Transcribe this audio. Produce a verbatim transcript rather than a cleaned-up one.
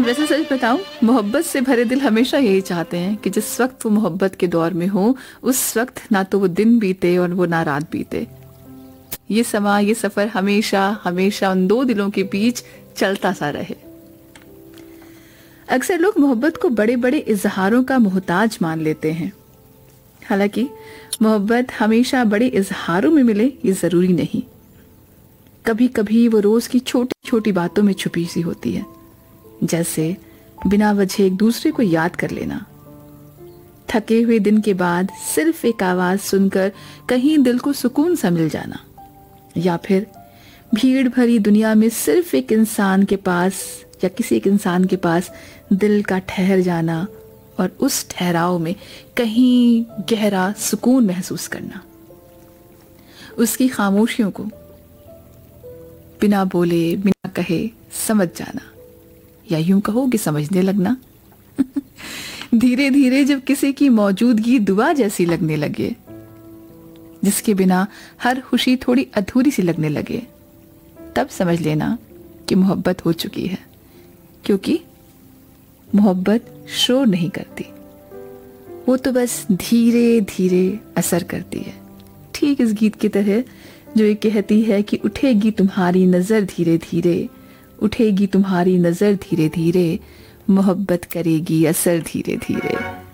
वैसे सच बताऊं, मोहब्बत से भरे दिल हमेशा यही चाहते हैं कि जिस वक्त वो मोहब्बत के दौर में हो, उस वक्त ना तो वो दिन बीते और वो ना रात बीते। ये समा, ये सफर हमेशा हमेशा उन दो दिलों के बीच चलता सा रहे। अक्सर लोग मोहब्बत को बड़े बड़े इजहारों का मोहताज मान लेते हैं। हालांकि मोहब्बत हमेशा बड़े इजहारों में मिले ये जरूरी नहीं। कभी कभी वो रोज की छोटी छोटी बातों में छुपी सी होती है, जैसे बिना वजह एक दूसरे को याद कर लेना, थके हुए दिन के बाद सिर्फ एक आवाज सुनकर कहीं दिल को सुकून सा मिल जाना, या फिर भीड़ भरी दुनिया में सिर्फ एक इंसान के पास या किसी एक इंसान के पास दिल का ठहर जाना और उस ठहराव में कहीं गहरा सुकून महसूस करना। उसकी खामोशियों को बिना बोले बिना कहे समझ जाना, या यूं कहो कि समझने लगना। धीरे धीरे जब किसी की मौजूदगी दुआ जैसी लगने लगे, जिसके बिना हर खुशी थोड़ी अधूरी सी लगने लगे, तब समझ लेना कि मोहब्बत हो चुकी है। क्योंकि मोहब्बत शोर नहीं करती, वो तो बस धीरे धीरे असर करती है। ठीक इस गीत की तरह जो ये कहती है कि उठेगी तुम्हारी नजर धीरे धीरे, उठेगी तुम्हारी नजर धीरे धीरे, मोहब्बत करेगी असर धीरे धीरे।